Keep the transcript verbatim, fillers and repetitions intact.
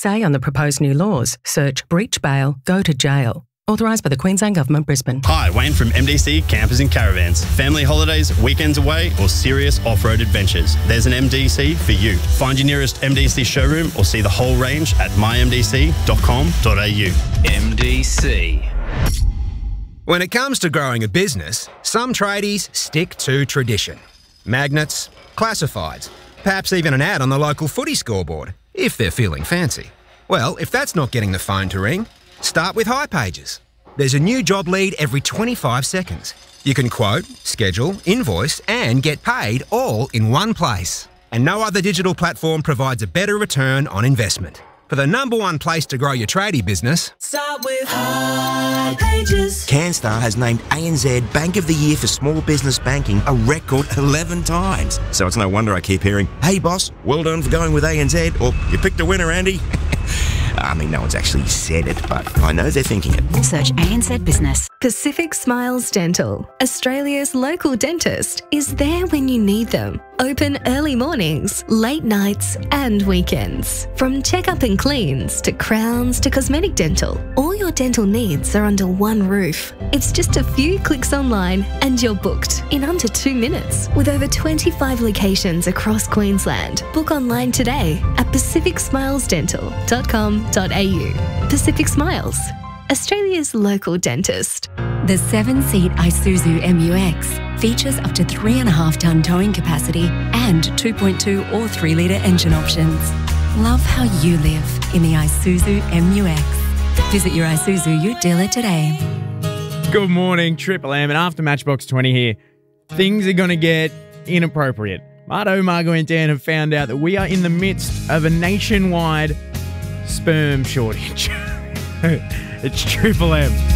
say on the proposed new laws? Search breach bail, go to jail. Authorised by the Queensland Government, Brisbane. Hi, Wayne from M D C Campers and Caravans. Family holidays, weekends away, or serious off-road adventures. There's an M D C for you. Find your nearest M D C showroom or see the whole range at my m d c dot com dot a u. M D C. When it comes to growing a business, some tradies stick to tradition. Magnets, classifieds, perhaps even an ad on the local footy scoreboard, if they're feeling fancy. Well, if that's not getting the phone to ring, start with hipages. There's a new job lead every twenty-five seconds. You can quote, schedule, invoice and get paid all in one place. And no other digital platform provides a better return on investment. For the number one place to grow your tradie business, start with hipages. Canstar has named A N Z Bank of the Year for Small Business Banking a record eleven times. So it's no wonder I keep hearing, "Hey boss, well done for going with A N Z," or "You picked a winner, Andy." I mean, no one's actually said it, but I know they're thinking it. Search A N Z Business. Pacific Smiles Dental, Australia's local dentist, is there when you need them. Open early mornings, late nights and weekends. From checkup and cleans to crowns to cosmetic dental, all your dental needs are under one roof. It's just a few clicks online and you're booked in under two minutes. With over twenty-five locations across Queensland, book online today at pacific smiles dental dot com dot a u. Pacific Smiles, Australia's local dentist. The seven-seat Isuzu M U X features up to three and a half tonne towing capacity and two point two or three litre engine options. Love how you live in the Isuzu M U X. Visit your Isuzu Ute dealer today. Good morning, Triple M, and after Matchbox twenty here, things are going to get inappropriate. Marto, Margo and Dan have found out that we are in the midst of a nationwide sperm shortage. It's Triple M.